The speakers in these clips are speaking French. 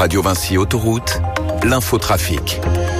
Radio Vinci Autoroute, l'infotrafic.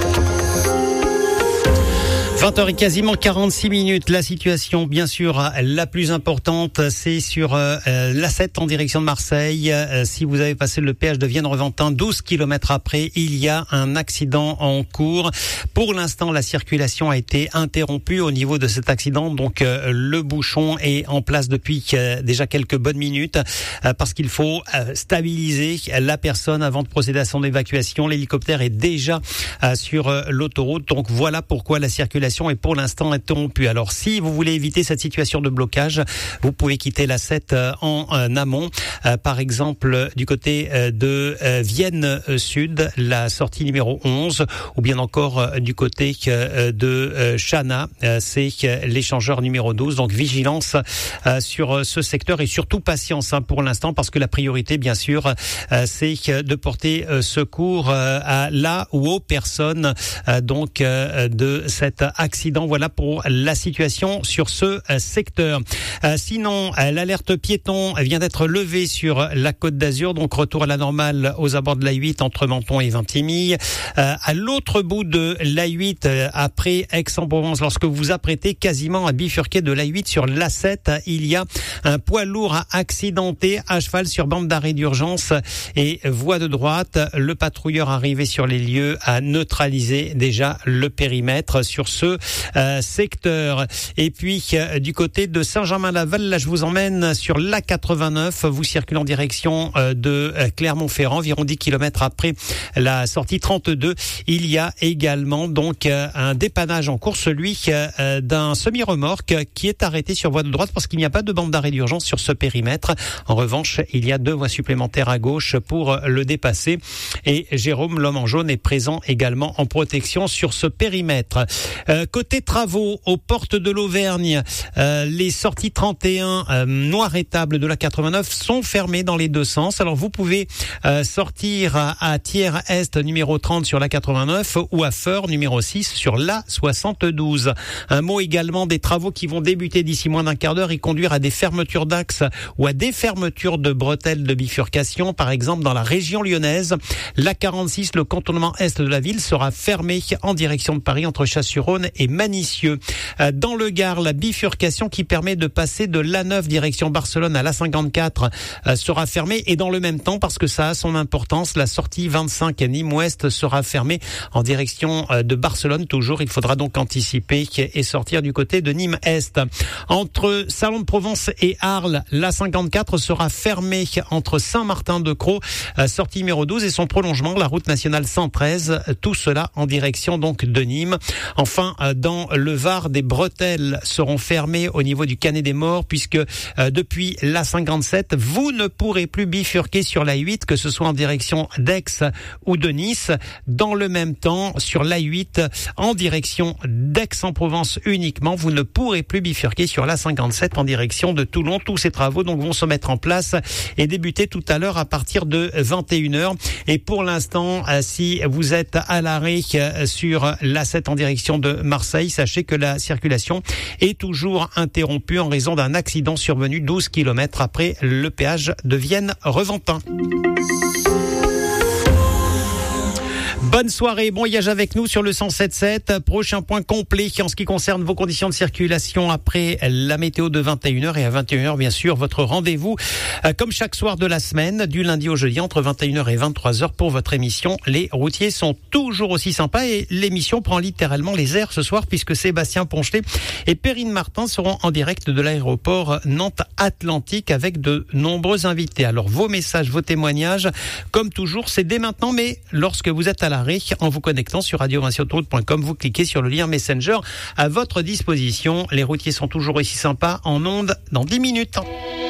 20h et quasiment 46 minutes. La situation, bien sûr, la plus importante, c'est sur l'A7 en direction de Marseille. Si vous avez passé le péage de Vienne-Reventin, 12 km après, il y a un accident en cours. Pour l'instant, la circulation a été interrompue au niveau de cet accident. Donc, le bouchon est en place depuis déjà quelques bonnes minutes parce qu'il faut stabiliser la personne avant de procéder à son évacuation. L'hélicoptère est déjà sur l'autoroute. Donc, voilà pourquoi la circulation est pour l'instant interrompue. Alors, si vous voulez éviter cette situation de blocage, vous pouvez quitter l'A7 en amont. Par exemple, du côté de Vienne Sud, la sortie numéro 11, ou bien encore du côté de Chana, c'est l'échangeur numéro 12. Donc, vigilance sur ce secteur et surtout patience pour l'instant, parce que la priorité, bien sûr, c'est de porter secours à la ou aux personnes de cet accident. Voilà pour la situation sur ce secteur. Sinon, l'alerte piéton vient d'être levée sur la Côte d'Azur, donc retour à la normale aux abords de l'A8 entre Menton et Vintimille. À l'autre bout de l'A8, après Aix-en-Provence, lorsque vous vous apprêtez quasiment à bifurquer de l'A8 sur l'A7, il y a un poids lourd accidenté à cheval sur bande d'arrêt d'urgence et voie de droite. Le patrouilleur arrivé sur les lieux a neutralisé déjà le périmètre sur ce secteur. Et puis du côté de Saint-Germain-Laval, là je vous emmène sur l'A89, vous circulez en direction de Clermont-Ferrand, environ 10 km après la sortie 32. Il y a également donc un dépannage en cours, celui d'un semi-remorque qui est arrêté sur voie de droite parce qu'il n'y a pas de bande d'arrêt d'urgence sur ce périmètre. En revanche, il y a 2 voies supplémentaires à gauche pour le dépasser et Jérôme l'homme en jaune est présent également en protection sur ce périmètre. Côté travaux, aux portes de l'Auvergne, les sorties 31 noir et table de la 89 sont fermées dans les deux sens. Alors vous pouvez sortir à Thiers-Est numéro 30 sur la 89 ou à Feurs numéro 6 sur la 72. Un mot également des travaux qui vont débuter d'ici moins d'un quart d'heure et conduire à des fermetures d'axes ou à des fermetures de bretelles de bifurcation. Par exemple, dans la région lyonnaise, la 46, le contournement est de la ville sera fermé en direction de Paris entre Chasse-sur-Rhône et Manicieux. Dans le Gard, la bifurcation qui permet de passer de l'A9 direction Barcelone à l'A54 sera fermée et dans le même temps, parce que ça a son importance, la sortie 25 à Nîmes-Ouest sera fermée en direction de Barcelone. Toujours, il faudra donc anticiper et sortir du côté de Nîmes-Est. Entre Salon-de-Provence et Arles, l'A54 sera fermée entre Saint-Martin-de-Crau, sortie numéro 12 et son prolongement, la route nationale 113, tout cela en direction donc de Nîmes. Enfin, dans le Var, des bretelles seront fermées au niveau du Canet des Morts puisque depuis l'A57, vous ne pourrez plus bifurquer sur l'A8, que ce soit en direction d'Aix ou de Nice. Dans le même temps, sur l'A8, en direction d'Aix-en-Provence uniquement, vous ne pourrez plus bifurquer sur l'A57 en direction de Toulon. Tous ces travaux donc vont se mettre en place et débuter tout à l'heure à partir de 21h. Et pour l'instant, si vous êtes à l'arrêt sur l'A7 en direction de Marseille, sachez que la circulation est toujours interrompue en raison d'un accident survenu 12 km après le péage de Vienne-Reventin. Bonne soirée, bon voyage avec nous sur le 107.7. Prochain point complet en ce qui concerne vos conditions de circulation après la météo de 21h et à 21h bien sûr votre rendez-vous comme chaque soir de la semaine du lundi au jeudi entre 21h et 23h pour votre émission. Les routiers sont toujours aussi sympas et l'émission prend littéralement les airs ce soir puisque Sébastien Ponchelet et Perrine Martin seront en direct de l'aéroport Nantes-Atlantique avec de nombreux invités. Alors vos messages, vos témoignages, comme toujours, c'est dès maintenant, mais lorsque vous êtes à l'arrêt, en vous connectant sur radiovinciautoroute.com, vous cliquez sur le lien Messenger à votre disposition. Les routiers sont toujours aussi sympas en ondes dans 10 minutes.